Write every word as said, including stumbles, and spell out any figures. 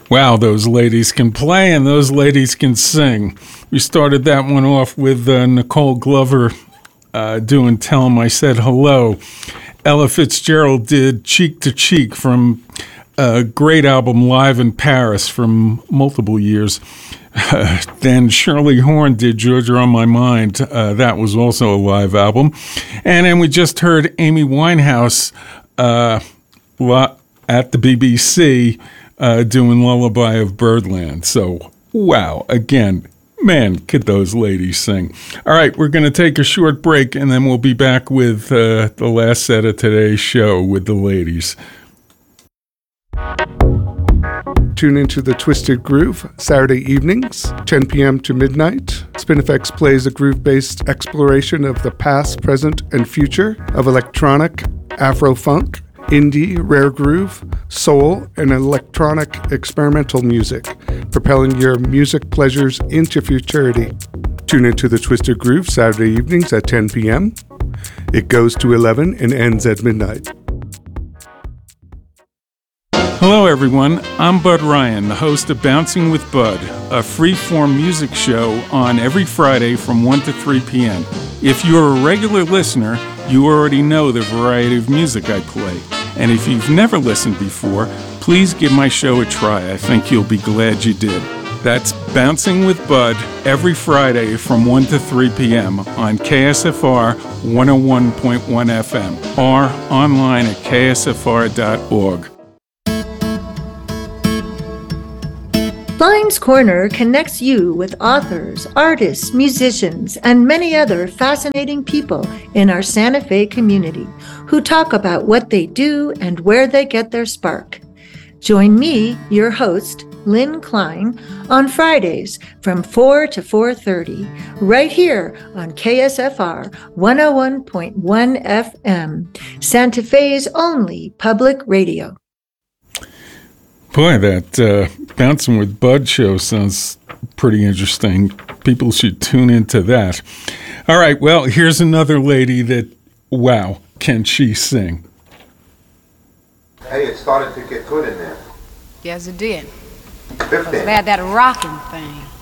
Wow, those ladies can play and those ladies can sing. We started that one off with uh, Nicole Glover uh, doing Tell 'Em I Said Hello. Ella Fitzgerald did Cheek to Cheek from a great album Live in Paris from multiple years. Uh, then Shirley Horn did Georgia on My Mind. Uh, that was also a live album. And then we just heard Amy Winehouse uh, at the B B C uh, doing Lullaby of Birdland. So, wow, again, man, could those ladies sing. All right, we're going to take a short break, and then we'll be back with uh, the last set of today's show with the ladies. Tune into the Twisted Groove Saturday evenings, ten p.m. to midnight. Spinifex plays a groove-based exploration of the past, present, and future of electronic, Afro-funk, indie, rare groove, soul, and electronic experimental music, propelling your music pleasures into futurity. Tune into the Twisted Groove Saturday evenings at ten p.m. It goes to eleven and ends at midnight. Hello, everyone. I'm Bud Ryan, the host of Bouncing with Bud, a free-form music show on every Friday from one to three p.m. If you're a regular listener, you already know the variety of music I play. And if you've never listened before, please give my show a try. I think you'll be glad you did. That's Bouncing with Bud every Friday from one to three p.m. on K S F R one oh one point one F M or online at K S F R dot org. Blind's Corner connects you with authors, artists, musicians, and many other fascinating people in our Santa Fe community who talk about what they do and where they get their spark. Join me, your host, Lynn Klein, on Fridays from four to four thirty, right here on K S F R one oh one point one F M, Santa Fe's only public radio. Boy, that uh, Bouncing with Bud show sounds pretty interesting. People should tune into that. All right, well, here's another lady that, wow, can she sing? Hey, it started to get good in there. Yes, it did. fifteen. They had that rocking thing.